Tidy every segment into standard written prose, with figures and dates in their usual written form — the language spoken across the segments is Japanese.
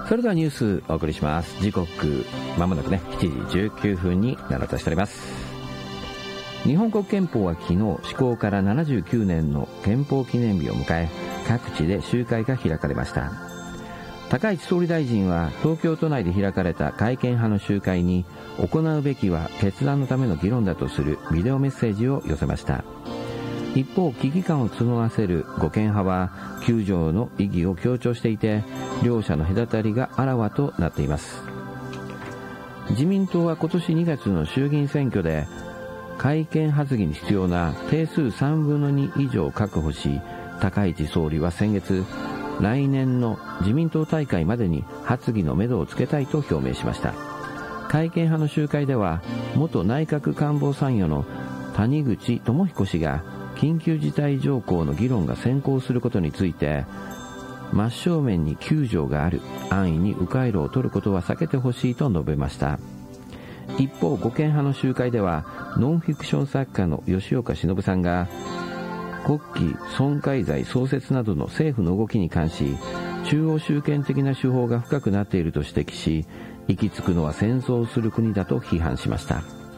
それではニュースお送りします。時刻まもなくね7時19分になろうとしております。日本国憲法は昨日施行から79年の憲法記念日を迎え、各地で集会が開かれました。高市総理大臣は東京都内で開かれた改憲派の集会に、行うべきは決断のための議論だとするビデオメッセージを寄せました。一方、危機感を募らせる護憲派は9条の意義を強調していて、両者の隔たりがあらわとなっています。自民党は今年2月の衆議院選挙で改憲発議に必要な定数3分の2以上を確保し、高市総理は先月、来年の自民党大会までに発議のめどをつけたいと表明しました。改憲派の集会では、元内閣官房参与の谷口智彦氏が緊急事態条項の議論が先行することについて、真正面に9条がある安易に迂回路を取ることは避けてほしいと述べました。一方、護憲派の集会ではノンフィクション作家の吉岡忍さんが、国旗損壊罪創設などの政府の動きに関し、中央集権的な手法が深くなっていると指摘し、行き着くのは戦争をする国だと批判しました。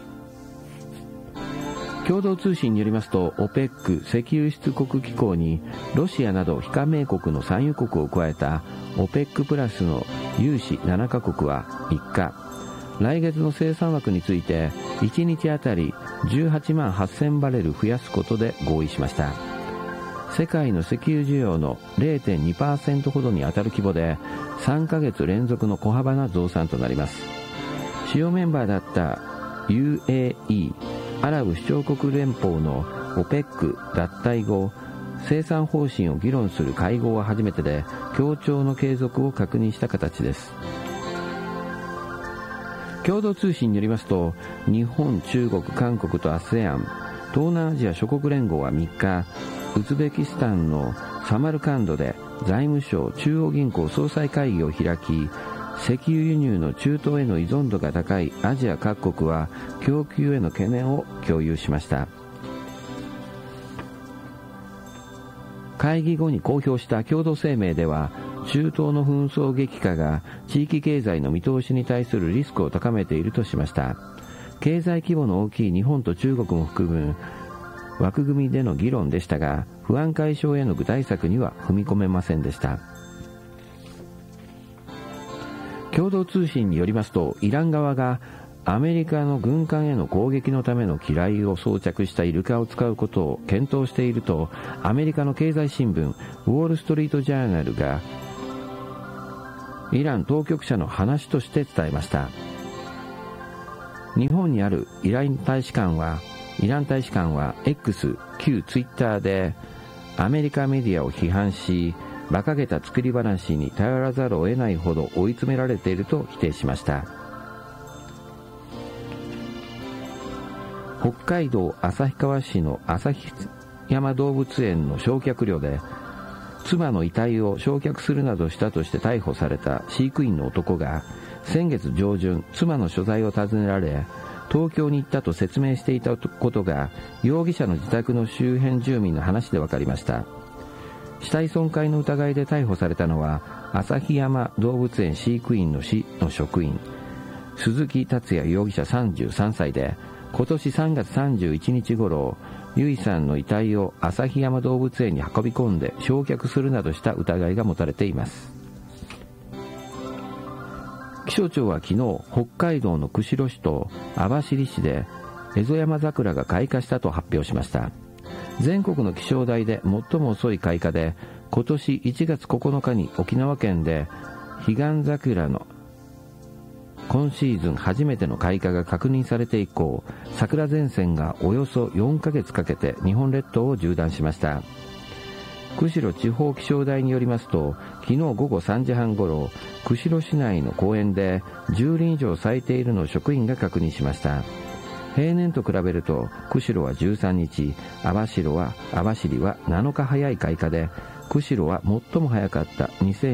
共同通信によりますと、OPEC 石油輸出国機構にロシアなど非加盟国の産油国を加えた OPEC プラスの有志7カ国は3日、来月の生産枠について1日あたり18万8000バレル増やすことで合意しました。世界の石油需要の 0.2% ほどに当たる規模で3ヶ月連続の小幅な増産となります。主要メンバーだった UAE アラブ首長国連邦の OPEC 脱退後、生産方針を議論する会合は初めてで、協調の継続を確認した形です。共同通信によりますと、日本、中国、韓国と ASEAN 東南アジア諸国連合は3日、ウズベキスタンのサマルカンドで財務省中央銀行総裁会議を開き、石油輸入の中東への依存度が高いアジア各国は供給への懸念を共有しました。会議後に公表した共同声明では、中東の紛争激化が地域経済の見通しに対するリスクを高めているとしました。経済規模の大きい日本と中国も含む枠組みでの議論でしたが、不安解消への具体策には踏み込めませんでした。共同通信によりますと、イラン側がアメリカの軍艦への攻撃のための機雷を装着したイルカを使うことを検討していると、アメリカの経済新聞ウォールストリートジャーナルがイラン当局者の話として伝えました。日本にあるイラン大使館は X 旧ツイッターでアメリカメディアを批判し、馬鹿げた作り話に頼らざるを得ないほど追い詰められていると否定しました。北海道旭川市の旭山動物園の焼却炉で妻の遺体を焼却するなどしたとして逮捕された飼育員の男が、先月上旬、妻の所在を尋ねられ、東京に行ったと説明していたことが容疑者の自宅の周辺住民の話で分かりました。死体損壊の疑いで逮捕されたのは、旭山動物園飼育員の市の職員鈴木達也容疑者33歳で、今年3月31日頃、由衣さんの遺体を旭山動物園に運び込んで焼却するなどした疑いが持たれています。気象庁は昨日、北海道の釧路市と網走市でエゾヤマザクラが開花したと発表しました。全国の気象台で最も遅い開花で、今年1月9日に沖縄県で彼岸桜の今シーズン初めての開花が確認されて以降、桜前線がおよそ4ヶ月かけて日本列島を縦断しました。釧路地方気象台によりますと、昨日午後3時半ごろ、釧路市内の公園で10輪以上咲いているのを職員が確認しました。平年と比べると、釧路は13日、網走は7日早い開花で、釧路は最も早かった